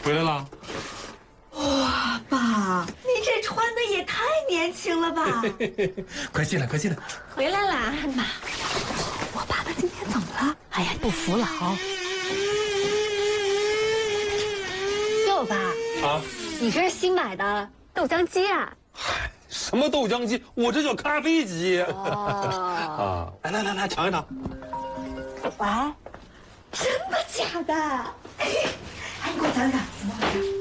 回来了。 哇，爸，你这穿的也太年轻了吧！ 快进来，快进来。 回来啦，妈。我爸爸今天怎么了？哎呀，不服老。哟，爸啊，你这是新买的豆浆机啊？ 嗨，什么豆浆机？我这叫咖啡机。 哦。 啊，来，尝一尝。 哇，真的假的？哎，你给我讲讲怎么回事？